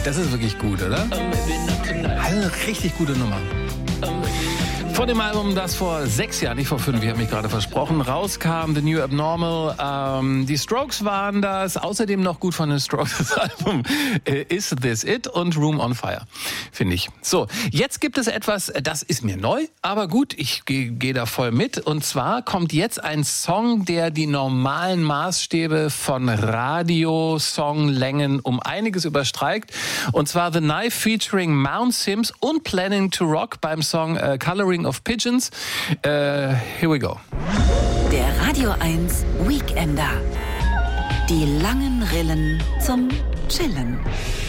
Das ist wirklich gut, oder? Eine richtig gute Nummer. Von dem Album, das vor 6 Jahren, nicht vor 5, ich habe mich gerade versprochen, rauskam, The New Abnormal. Die Strokes waren das. Außerdem noch gut von den Strokes das Album Is This It und Room on Fire, finde ich. So, jetzt gibt es etwas, das ist mir neu, aber gut, ich gehe da voll mit. Und zwar kommt jetzt ein Song, der die normalen Maßstäbe von Radiosonglängen um einiges übersteigt. Und zwar The Knife featuring Mount Sims und Planning to Rock beim Song Coloring of Pigeons. Here we go. Der Radio 1 Weekender. Die langen Rillen zum Chillen.